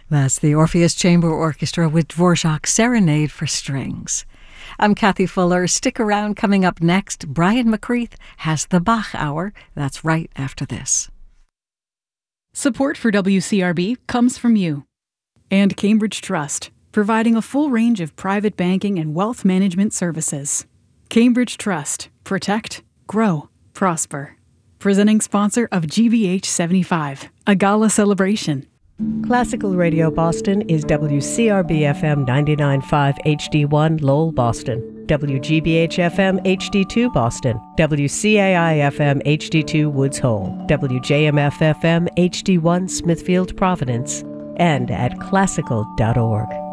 That's the Orpheus Chamber Orchestra with Dvorak's Serenade for Strings. I'm Kathy Fuller. Stick around. Coming up next, Brian McCreath has the Bach Hour. That's right after this. Support for WCRB comes from you. And Cambridge Trust, providing a full range of private banking and wealth management services. Cambridge Trust. Protect, grow, prosper. Presenting sponsor of GBH 75, a gala celebration. Classical Radio Boston is WCRB-FM 99.5 HD1 Lowell, Boston, WGBH-FM HD2 Boston, WCAI-FM HD2 Woods Hole, WJMF-FM HD1 Smithfield, Providence, and at classical.org.